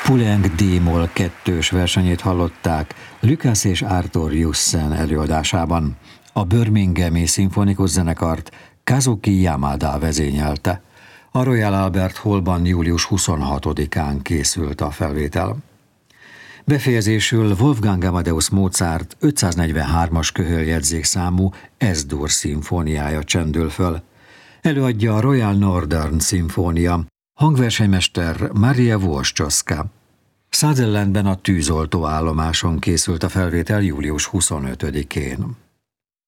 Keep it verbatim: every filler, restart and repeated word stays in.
Poulenc D-moll kettős versenyét hallották Lucas és Arthur Jussen előadásában. A Birminghami szimfonikus zenekart Kazuki Yamada vezényelte. A Royal Albert Hallban július huszonhatodikán készült a felvétel. Befejezésül Wolfgang Amadeus Mozart ötszáznegyvenhármas köhöljegyzékszámú Es-dur szimfóniája csendül föl. Előadja a Royal Northern Szimfónia, hangversenymester Maria Włoszczowska. Sutherlandben a tűzoltó állomáson készült a felvétel július huszonötödikén.